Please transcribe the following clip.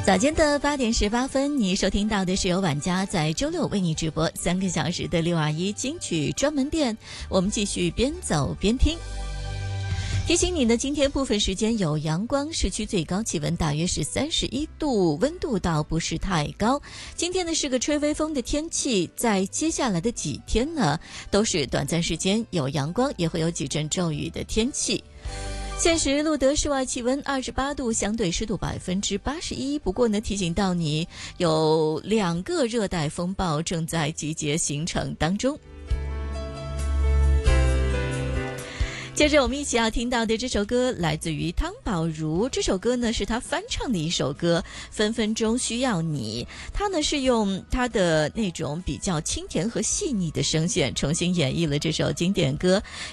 早间的8点18分，你收听到的是由晚家在周六为你直播3个小时的621金曲专门店，我们继续边走边听。提醒你呢，今天部分时间有阳光，市区最高气温大约是31度，温度倒不是太高。今天呢是个吹微风的天气，在接下来的几天呢，都是短暂时间有阳光，也会有几阵骤雨的天气。现时录得室外气温28度，相对湿度81%。不过呢，提醒到你，有2个热带风暴正在集结形成当中。接着我们一起要听到的这首歌来自于汤宝如，这首歌呢是他翻唱的一首歌，分分钟需要你。他呢是用他的那种比较清甜和细腻的声线重新演绎了这首经典歌，